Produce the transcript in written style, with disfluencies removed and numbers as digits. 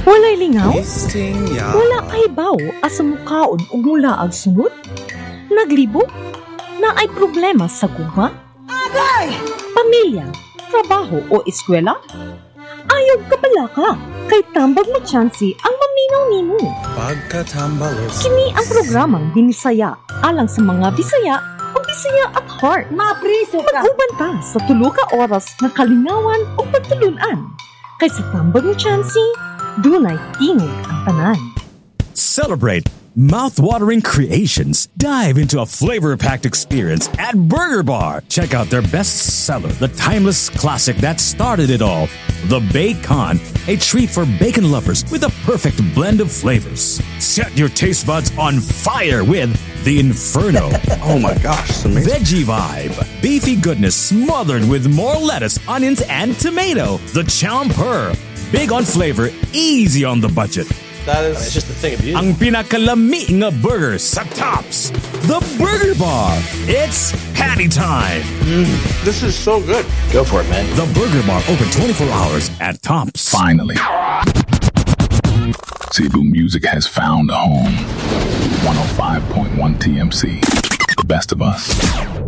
Walay lingaw? Wala ay baw asa mukaon ug mula ag sunod? Naglibo? Na ay problema sa gugma? Agay! Pamilya, trabaho o eskwela? Ayaw ka bala ka, kay tambag mo tsansi ang maminaw nimo. Pagkatambalos. Kini ang programang Binisaya, alang sa mga Bisaya o Bisaya at heart. Mapriso ka! Mag-uban ta sa 3 ka oras na kalingawan o pagtulunan. Kay sa tambag mo tsansi, dunay tingog ang tanan. Celebrate mouth-watering creations. Dive into a flavor-packed experience at Burger Bar. Check out their best seller, the timeless classic that started it all, the Bacon, a treat for bacon lovers with a perfect blend of flavors. Set your taste buds on fire with the Inferno. Oh my gosh, it's amazing. Veggie Vibe, beefy goodness smothered with more lettuce, onions, and tomato. The Chomper, big on flavor, easy on the budget. It's just the thing of beauty. Ang pinakalami nga burger sa Tops. The Burger Bar. It's patty time. This is so good. Go for it, man. The Burger Bar open 24 hours at Tops. Finally, Cebu music has found a home. 105.1 TMC. The best of us.